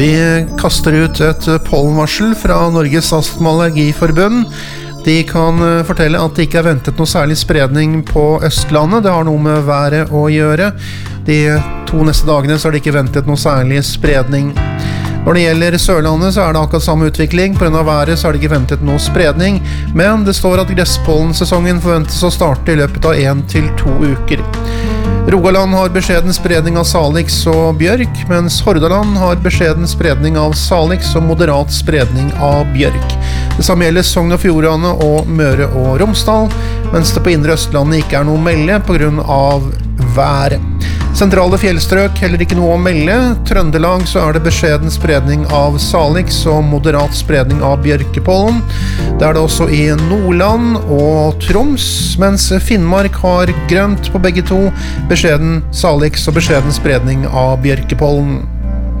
Vi kaster ut et pollenvarsel fra Norges Astma- og Allergiforbund. De kan fortelle at det ikke er ventet noe særlig spredning på Østlandet. Det har noe med været å gjøre. De 2 neste dagene så er det ikke ventet noe særlig spredning. Når det gjelder Sørlandet så er det akkurat samme utvikling. På grunn av været så er det ikke ventet noe spredning, men det står at gresspollensesongen forventes å starte i løpet av 1 til 2 uker. Rogaland har beskjeden spredning av salix og bjørk, mens Hordaland har beskjeden spredning av salix og moderat spredning av bjørk. Det samme gjelder Sogn og Fjordane og Møre og Romsdal, mens det på indre Østlandet ikke er noe å melde på grunn av været. Sentrale fjellstrøk heller ikke noe å melde. Trøndelag så er det beskjeden spredning av salix og moderat spredning av bjørkepollen. Det er det også i Nordland og Troms, mens Finnmark har grønt på begge to, beskjeden salix og beskjeden spredning av bjørkepollen.